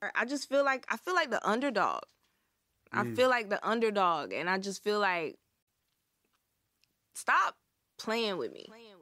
I just feel like the underdog. I feel like the underdog, and I just feel like, stop playing with me.